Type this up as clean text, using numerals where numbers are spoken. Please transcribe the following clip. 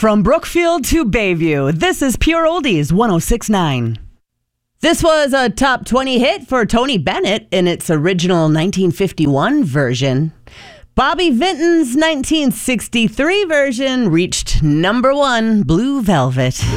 From Brookfield to Bayview, this is Pure Oldies 106.9. This was a top 20 hit for Tony Bennett in its original 1951 version. Bobby Vinton's 1963 version reached number 1, Blue Velvet.